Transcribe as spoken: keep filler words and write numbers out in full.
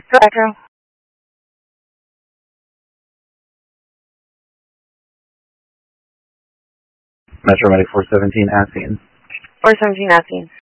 Echo Echo. Metro Medic four seventeen, as seen. four seventeen, as seen.